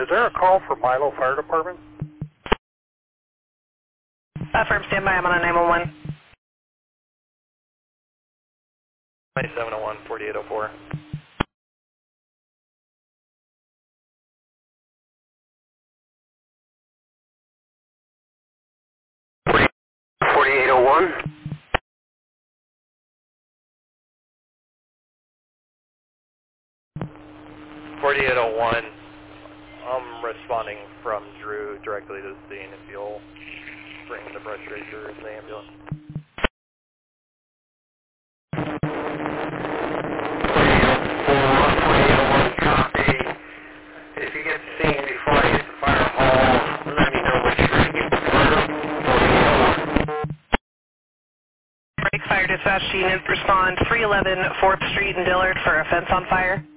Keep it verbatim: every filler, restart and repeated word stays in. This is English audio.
is there a call for Milo Fire Department? Uh, firm standby, I'm on a nine one one. twenty-seven oh one, forty-eight oh four. forty-eight oh one. forty-eight oh one, I'm responding from Drew directly to the scene if you'll bring the brush racer in the ambulance. If you get the scene before I hit the fire hall, let me know which ring you prefer. Break fire dispatch unit, respond three eleven fourth Street in Dillard for a fence on fire.